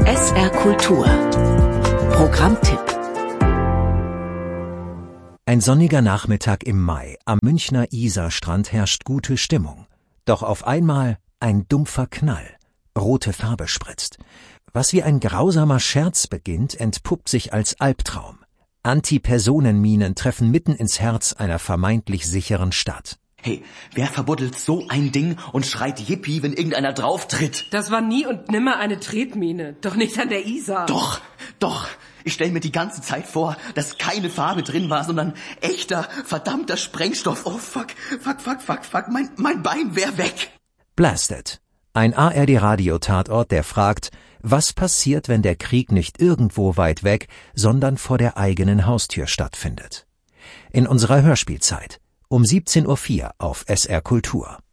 SR Kultur Programmtipp. Ein sonniger Nachmittag im Mai. Am Münchner Isarstrand herrscht gute Stimmung. Doch auf einmal ein dumpfer Knall. Rote Farbe spritzt. Was wie ein grausamer Scherz beginnt, entpuppt sich als Albtraum. Antipersonenminen treffen mitten ins Herz einer vermeintlich sicheren Stadt. Hey, wer verbuddelt so ein Ding und schreit Yippie, wenn irgendeiner drauftritt? Das war nie und nimmer eine Tretmine. Doch nicht an der Isar. Doch. Ich stell mir die ganze Zeit vor, dass keine Farbe drin war, sondern echter, verdammter Sprengstoff. Oh, fuck. Mein Bein wär weg. Blasted. Ein ARD-Radio-Tatort, der fragt, was passiert, wenn der Krieg nicht irgendwo weit weg, sondern vor der eigenen Haustür stattfindet. In unserer Hörspielzeit. Um 17:04 Uhr auf SR Kultur.